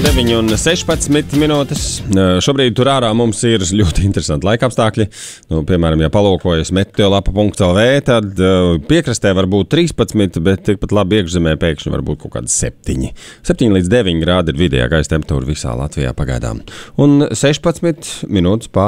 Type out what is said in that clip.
9:16 minūtes. Šobrīd tur ārā mums ir ļoti interesanti laikapstākļi. Piemēram, ja palūkojas meteolapa.lv, tad piekrastē var būt 13, bet tikpat labi iekšzemē pēkšņi var būt kaut kāds 7. 7 līdz 9 grādi ir vidējā gaisa temperatūra visā Latvijā pagaidām. Un 16 minūtes pār